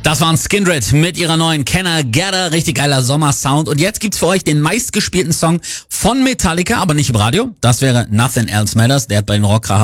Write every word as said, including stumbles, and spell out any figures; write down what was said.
Das waren Skindred mit ihrer neuen Can I Get A, richtig geiler Sommersound. Und jetzt gibt's für euch den meistgespielten Song von Metallica, aber nicht im Radio. Das wäre Nothing Else Matters. Der hat bei den Rockkracher